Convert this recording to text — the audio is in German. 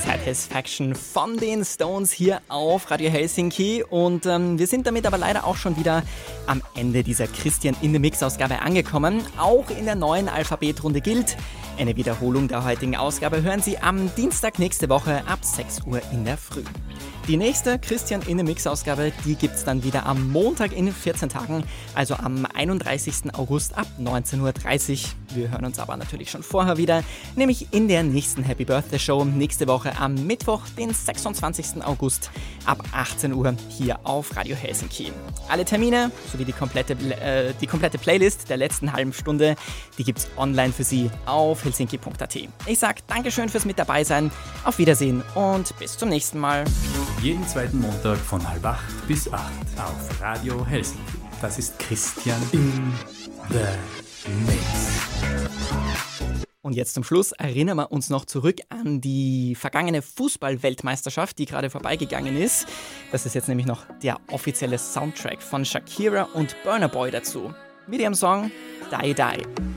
Satisfaction von den Stones hier auf Radio Helsinki und wir sind damit aber leider auch schon wieder am Ende dieser Christian in the Mix Ausgabe angekommen. Auch in der neuen Alphabetrunde gilt, eine Wiederholung der heutigen Ausgabe hören Sie am Dienstag nächste Woche ab 6 Uhr in der Früh. Die nächste Christian in the Mix Ausgabe, die gibt's dann wieder am Montag in 14 Tagen, also am 31. August ab 19.30 Uhr. Wir hören uns aber natürlich schon vorher wieder, nämlich in der nächsten Happy Birthday Show nächste Woche am Mittwoch, den 26. August ab 18 Uhr hier auf Radio Helsinki. Alle Termine sowie die komplette Playlist der letzten halben Stunde, die gibt's online für Sie auf helsinki.at. Ich sag Dankeschön fürs mit dabei sein, auf Wiedersehen und bis zum nächsten Mal. Jeden zweiten Montag von 7:30 bis 8 auf Radio Helsinki. Das ist Christian in the Mix. Und jetzt zum Schluss erinnern wir uns noch zurück an die vergangene Fußball-Weltmeisterschaft, die gerade vorbeigegangen ist. Das ist jetzt nämlich noch der offizielle Soundtrack von Shakira und Burna Boy dazu. Mit ihrem Song Die Die.